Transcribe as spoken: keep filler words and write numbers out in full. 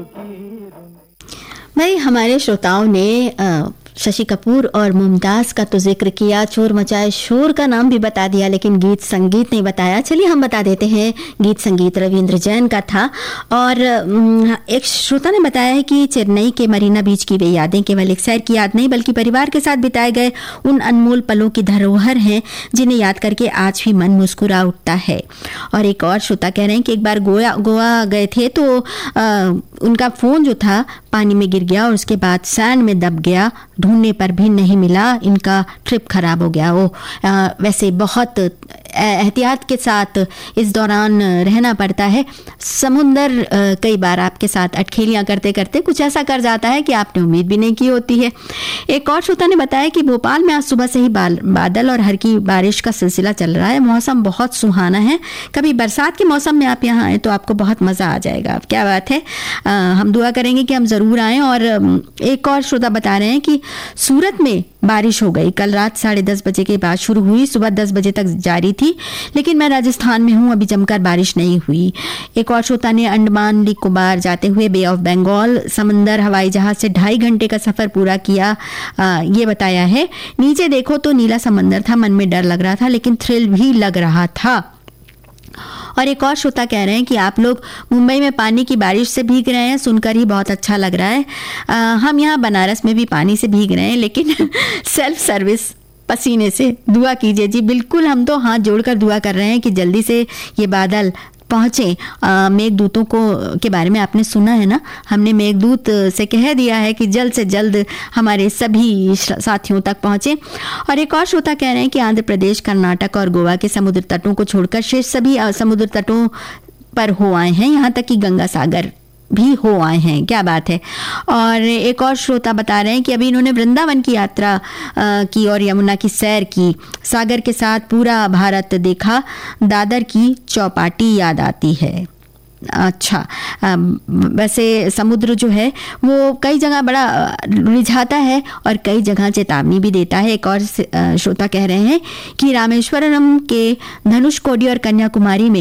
भाई हमारे श्रोताओं ने आ, शशि कपूर और मुमताज का तो जिक्र किया, चोर मचाए शोर का नाम भी बता दिया, लेकिन गीत संगीत नहीं बताया। चलिए हम बता देते हैं, गीत संगीत रविंद्र जैन का था। और एक श्रोता ने बताया है कि चेन्नई के मरीना बीच की वे यादें केवल एक सैर की याद नहीं बल्कि परिवार के साथ बिताए गए उन अनमोल पलों की धरोहर हैं जिन्हें याद करके आज भी मन मुस्कुरा उठता है। और एक और श्रोता कह रहे हैं कि एक बार गोवा गोवा गए थे तो आ, उनका फ़ोन जो था पानी में गिर गया और उसके बाद सैंड में दब गया, ढूंढने पर भी नहीं मिला, इनका ट्रिप खराब हो गया। वो आ, वैसे बहुत एहतियात के साथ इस दौरान रहना पड़ता है। समुंदर कई बार आपके साथ अटखेलियाँ करते करते कुछ ऐसा कर जाता है कि आपने उम्मीद भी नहीं की होती है। एक और श्रोता ने बताया कि भोपाल में आज सुबह से ही बादल और हल्की बारिश का सिलसिला चल रहा है, मौसम बहुत सुहाना है। कभी बरसात के मौसम में आप यहाँ आए तो आपको बहुत मज़ा आ जाएगा। क्या बात है, आ, हम दुआ करेंगे कि हम ज़रूर आएँ। और एक और श्रोता बता रहे हैं कि सूरत में बारिश हो गई, कल रात साढ़े दस बजे के बाद शुरू हुई, सुबह दस बजे तक जारी थी, लेकिन मैं राजस्थान में हूँ, अभी जमकर बारिश नहीं हुई। एक और श्रोता ने अंडमान निकोबार जाते हुए बे ऑफ बंगाल समंदर हवाई जहाज से ढाई घंटे का सफ़र पूरा किया, आ, ये बताया है। नीचे देखो तो नीला समंदर था, मन में डर लग रहा था लेकिन थ्रिल भी लग रहा था। और एक और श्रोता कह रहे हैं कि आप लोग मुंबई में पानी की बारिश से भीग रहे हैं, सुनकर ही बहुत अच्छा लग रहा है। आ, हम यहाँ बनारस में भी पानी से भीग रहे हैं, लेकिन सेल्फ सर्विस पसीने से। दुआ कीजिए जी, बिल्कुल हम तो हाथ जोड़कर दुआ कर रहे हैं कि जल्दी से ये बादल पहुँचे। मेघदूतों को के बारे में आपने सुना है ना, हमने मेघदूत से कह दिया है कि जल्द से जल्द हमारे सभी साथियों तक पहुँचे। और एक और श्रोता कह रहे हैं कि आंध्र प्रदेश, कर्नाटक और गोवा के समुद्र तटों को छोड़कर शेष सभी समुद्र तटों पर हो आए हैं, यहाँ तक कि गंगा सागर भी हो आए हैं। क्या बात है। और एक और श्रोता बता रहे हैं कि अभी इन्होंने वृंदावन की यात्रा की और यमुना की सैर की, सागर के साथ पूरा भारत देखा, दादर की चौपाटी याद आती है। अच्छा, वैसे समुद्र जो है वो कई जगह बड़ा रिझाता है और कई जगह चेतावनी भी देता है। एक और श्रोता कह रहे हैं कि रामेश्वरम के धनुषकोडी और कन्याकुमारी में